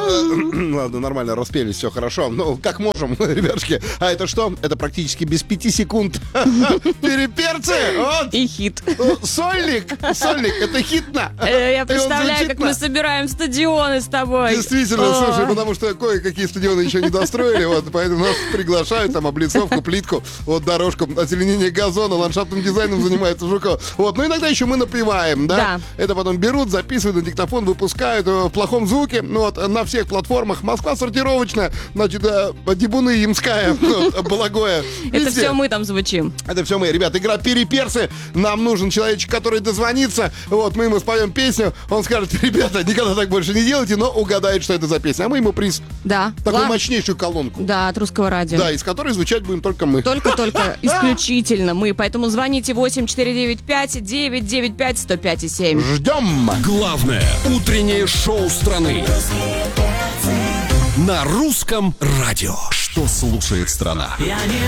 Ладно, нормально, распелись, все хорошо. Ну, как можем, ребятушки. А это что? Это практически без 5 секунд. Переперцы! Вот. И хит. Сольник, это хитно. Я представляю, как мы собираем стадионы с тобой. Действительно, слушай, потому что кое-какие стадионы еще не достроили, вот, поэтому нас приглашают, там, облицовку, плитку, вот, дорожку, озеленение газона, ландшафтным дизайном занимается Жуков. Вот, но иногда еще мы напеваем, да? Это потом берут, записывают на диктофон, выпускают в плохом звуке, вот, на всех платформах. Москва сортировочная, значит, Дебуны, Ямская, Балагоя. Это все мы там звучим. Это все мы, ребят. Игра «Переперсы». Нам нужен человечек, который дозвонится. Вот, мы ему споем песню. Он скажет: ребята, никогда так больше не делайте, но угадает, что это за песня. А мы ему приз. Да. Такую мощнейшую колонку. Да, от Русского радио. Да, из которой звучать будем только мы. Только исключительно мы. Поэтому звоните 8495-995-105,7. Ждем. Главное утреннее шоу страны на Русском радио. Что слушает страна? Я не